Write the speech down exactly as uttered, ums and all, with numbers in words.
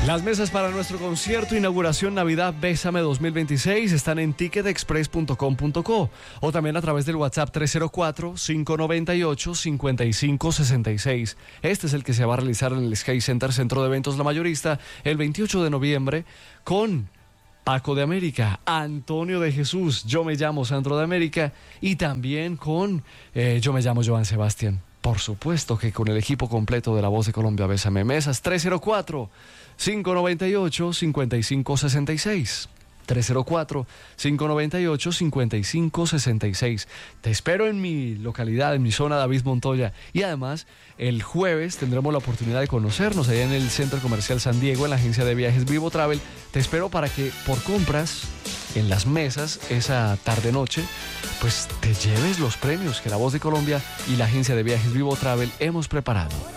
Las mesas para nuestro concierto Inauguración Navidad Bésame dos mil veintiséis están en ticket express punto com punto co o también a través del WhatsApp tres cero cuatro, cinco nueve ocho, cinco cinco seis seis. Este es el que se va a realizar en el Sky Center, Centro de Eventos La Mayorista, el veintiocho de noviembre, con Paco de América, Antonio de Jesús, Yo me llamo Sandro de América, y también con eh, Yo me llamo Joan Sebastián. Por supuesto que con el equipo completo de La Voz de Colombia. Bésame. Mesas tres cero cuatro, cinco nueve ocho, cinco cinco seis seis. tres cero cuatro, cinco nueve ocho, cinco cinco seis seis. Te espero en mi localidad, en mi zona, David Montoya. Y además, el jueves tendremos la oportunidad de conocernos allá en el Centro Comercial San Diego, en la agencia de viajes Vivo Travel. Te espero para que por compras en las mesas esa tarde-noche, pues te lleves los premios que La Voz de Colombia y la agencia de viajes Vivo Travel hemos preparado.